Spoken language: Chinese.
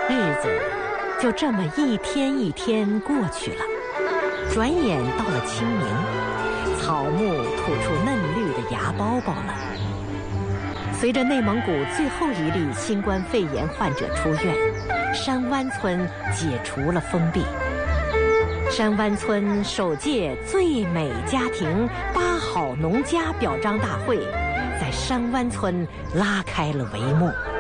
日子就这么一天一天过去了，转眼到了清明，草木吐出嫩绿的芽苞苞了。随着内蒙古最后一例新冠肺炎患者出院，山湾村解除了封闭。山湾村首届最美家庭8好农家表彰大会在山湾村拉开了帷幕。